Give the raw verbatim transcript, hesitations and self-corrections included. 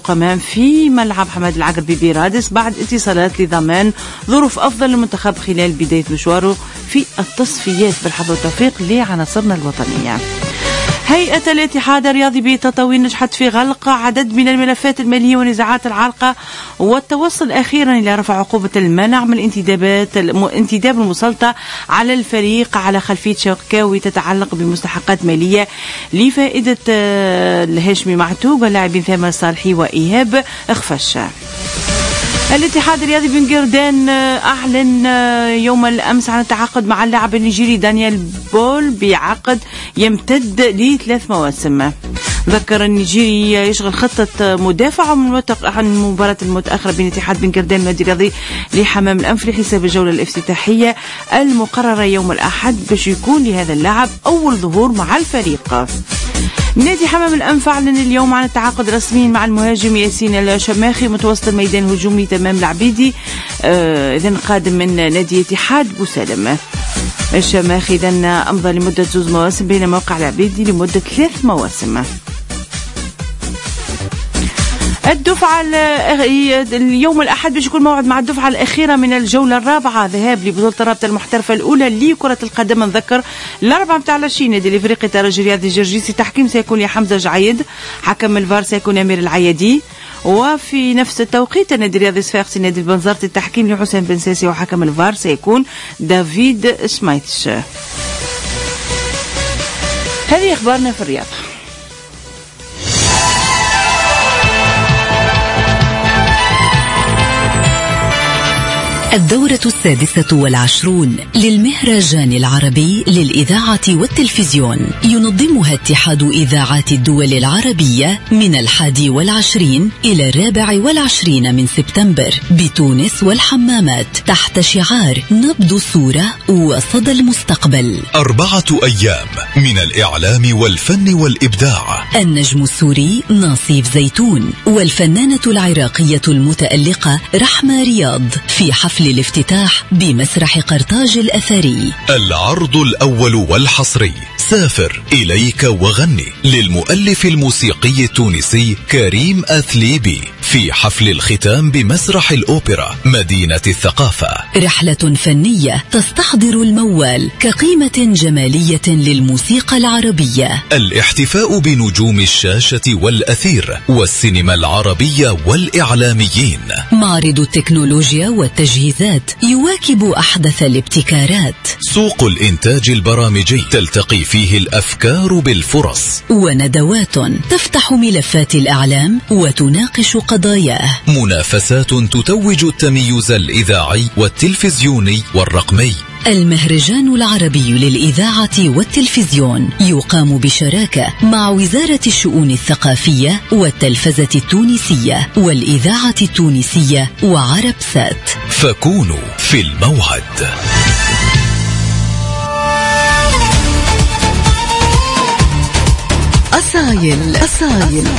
القمام في ملعب حماد العقربي برادس بعد اتصالات لضمان ظروف أفضل للمنتخب خلال بداية مشواره في التصفيات. بالحظ والتوفيق لعناصرنا الوطنية. هيئة الاتحاد الرياضي بتطاوين نجحت في غلق عدد من الملفات المالية والنزاعات العالقة والتوصل أخيرا إلى رفع عقوبة المنع من الانتدابات الانتداب المسلطة على الفريق على خلفية شكاوي تتعلق بمستحقات مالية لفائدة الهاشمي معتوق واللاعبين ثامر الصالحي وإيهاب خفش. الاتحاد الرياضي بن قردان أعلن يوم الأمس عن التعاقد مع اللاعب النيجيري دانيال بول بعقد يمتد لثلاث مواسم. ذكر النيجيري يشغل خطة مدافع عن المباراة المتأخرة بين اتحاد بن قردان والنادي الرياضي لحمام الأنف لحساب الجولة الافتتاحية المقررة يوم الأحد باش يكون لهذا اللاعب أول ظهور مع الفريق. نادي حمام الأنف أعلن اليوم عن التعاقد رسميا مع المهاجم ياسين الشماخي متوسط الميدان الهجومي تمام العبيدي آه إذن قادم من نادي اتحاد بوسالم. الشماخي إذن أمضى لمدة زوز مواسم بين موقع العبيدي لمدة ثلاث مواسم. الدفعة اليوم الأحد باش يكون موعد مع الدفعة الأخيرة من الجولة الرابعة ذهاب لبطولة الرابطة المحترفة الأولى لكرة القدم. نذكر الأربعة متاع العشرين نادي الإفريقي ترجي رياضي جرجيسي. تحكيم سيكون لحمزة جعيد. حكم الفار سيكون أمير العيادي. وفي نفس التوقيت النادي الرياضي صفاقسي نادي بنزرت التحكيم لحسين بن ساسي وحكم الفار سيكون دافيد سمايتش. هذه أخبارنا في الرياضة. الدورة السادسة والعشرون للمهرجان العربي للإذاعة والتلفزيون ينظمها اتحاد إذاعات الدول العربية من الحادي والعشرين إلى الرابع والعشرين من سبتمبر بتونس والحمامات تحت شعار نبض الصورة وصدى المستقبل. أربعة أيام من الإعلام والفن والإبداع. النجم السوري ناصيف زيتون والفنانة العراقية المتألقة رحمة رياض في حفل الافتتاح بمسرح قرطاج الأثري. العرض الأول والحصري سافر إليك وغني للمؤلف الموسيقي التونسي كريم أثليبي في حفل الختام بمسرح الأوبرا مدينة الثقافة. رحلة فنية تستحضر الموال كقيمة جمالية للموسيقى العربية. الاحتفاء بنجوم الشاشة والأثير والسينما العربية والإعلاميين. معرض التكنولوجيا والتجهيزات يواكب أحدث الابتكارات. سوق الإنتاج البرامجي تلتقي فيه الأفكار بالفرص. وندوات تفتح ملفات الإعلام وتناقش قضاياه. منافسات تتوج التميز الإذاعي والتلفزيوني والرقمي. المهرجان العربي للإذاعة والتلفزيون يقام بشراكة مع وزارة الشؤون الثقافية والتلفزة التونسية والإذاعة التونسية وعرب سات. فكونوا في الموعد. أصايل أصايل